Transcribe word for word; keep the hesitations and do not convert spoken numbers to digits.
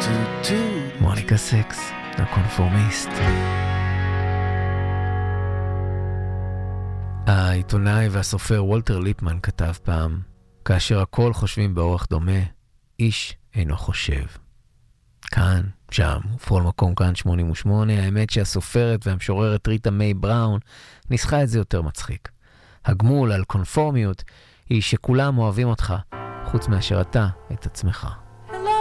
מוניקה סקס, הקונפורמיסט. העיתונאי והסופר וולטר ליפמן כתב פעם, כאשר הכל חושבים באורח דומה, איש אינו חושב. כאן, שם, ובכל מקום כאן שמונים ושמונה, האמת שהסופרת והמשוררת ריטה מיי בראון ניסחה את זה יותר מצחיק. הגמול על קונפורמיות היא שכולם אוהבים אותך, חוץ מאשר אתה את עצמך.